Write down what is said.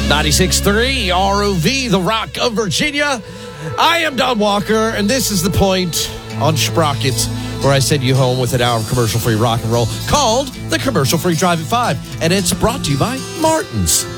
96.3 ROV, the Rock of Virginia. I am Don Walker, and this is the point on Sprocket where I send you home with an hour of commercial-free rock and roll called the Commercial Free Drive at 5. And it's brought to you by Martin's.